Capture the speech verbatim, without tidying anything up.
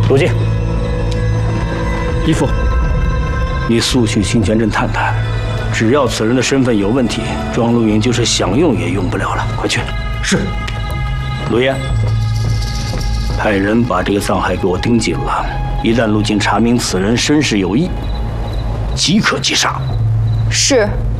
陆静， 义父， 你速去清泉镇探探，只要此人的身份有问题，庄陆云就是想用也用不了了。快去！ 是。 陆燕，派人把这个藏海给我盯紧了，一旦陆静查明此人身世有异，即可击杀。 是。